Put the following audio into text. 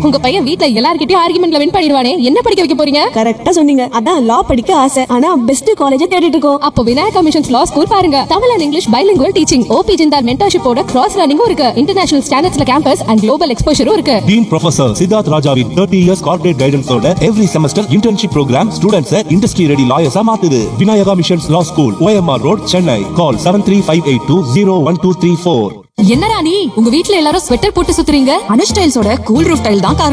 உங்க பையன் வீட்ல எல்லார்கிட்டயும் ஆர்குமெண்ட்ல வின் பண்ணிடுவானே, என்ன படிக்க வைக்க போறீங்க? கரெக்டா சொன்னீங்க. அதான் லா படிக்க ஆசை. ஆனா பெஸ்ட் காலேஜ் தேடிட்டு இருக்கோம். அப்போ விநாயகா மிஷன்ஸ் லா ஸ்கூல் பாருங்க. Tamil and English bilingual teaching, OP Jindal மென்டர்ஷிப்போட cross லேர்னிங்கும் இருக்கு. இன்டர்நேஷனல் ஸ்டாண்டர்ட்ஸ்ல கேம்பஸ் அண்ட் குளோபல் எக்ஸ்போஷரும் இருக்கு. டீன் ப்ரொஃபசர் சித்தார்த் ராஜாவின் 30 years corporate கைடன்ஸோட every semester internship program students industry ready லாயர்ஸா மாத்துது. Vinayaka missions லா ஸ்கூல், OMR ரோட், சென்னை. கால் 7358201234. என்னடா நீ உங்க வீட்ல எல்லாரும் ஸ்வெட்டர் போட்டு சுத்துறீங்க? அனுஷ் டைல்ஸோட கூல் ரூஃப் டைல் தான் காரணம்.